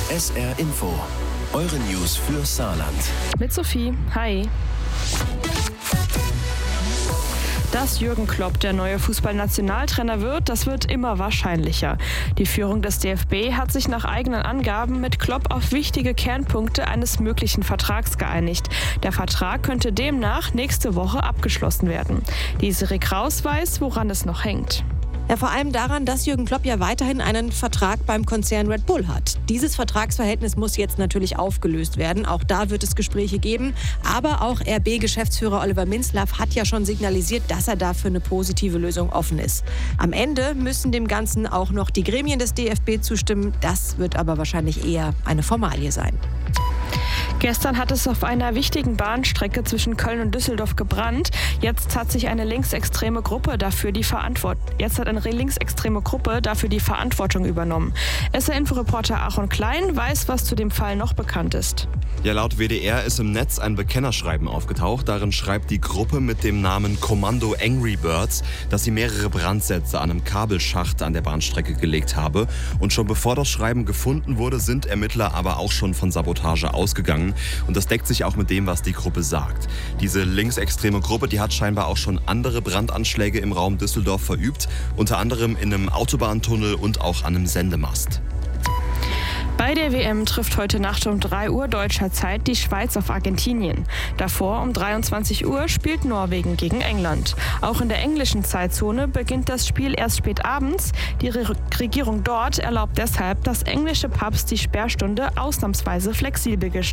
SR Info, eure News für Saarland. Mit Sophie, hi. Dass Jürgen Klopp der neue Fußballnationaltrainer wird, das wird immer wahrscheinlicher. Die Führung des DFB hat sich nach eigenen Angaben mit Klopp auf wichtige Kernpunkte eines möglichen Vertrags geeinigt. Der Vertrag könnte demnach nächste Woche abgeschlossen werden. Rick Raus weiß, woran es noch hängt. Ja, vor allem daran, dass Jürgen Klopp ja weiterhin einen Vertrag beim Konzern Red Bull hat. Dieses Vertragsverhältnis muss jetzt natürlich aufgelöst werden. Auch da wird es Gespräche geben. Aber auch RB-Geschäftsführer Oliver Minzlaff hat ja schon signalisiert, dass er dafür eine positive Lösung offen ist. Am Ende müssen dem Ganzen auch noch die Gremien des DFB zustimmen. Das wird aber wahrscheinlich eher eine Formalie sein. Gestern hat es auf einer wichtigen Bahnstrecke zwischen Köln und Düsseldorf gebrannt. Jetzt hat eine linksextreme Gruppe dafür die Verantwortung übernommen. SR-Info-Reporter Aaron Klein weiß, was zu dem Fall noch bekannt ist. Ja, laut WDR ist im Netz ein Bekennerschreiben aufgetaucht. Darin schreibt die Gruppe mit dem Namen Kommando Angry Birds, dass sie mehrere Brandsätze an einem Kabelschacht an der Bahnstrecke gelegt habe. Und schon bevor das Schreiben gefunden wurde, sind Ermittler aber auch schon von Sabotage ausgegangen. Und das deckt sich auch mit dem, was die Gruppe sagt. Diese linksextreme Gruppe, die hat scheinbar auch schon andere Brandanschläge im Raum Düsseldorf verübt. Unter anderem in einem Autobahntunnel und auch an einem Sendemast. Bei der WM trifft heute Nacht um 3 Uhr deutscher Zeit die Schweiz auf Argentinien. Davor um 23 Uhr spielt Norwegen gegen England. Auch in der englischen Zeitzone beginnt das Spiel erst spät abends. Die Regierung dort erlaubt deshalb, dass englische Pubs die Sperrstunde ausnahmsweise flexibel gestalten.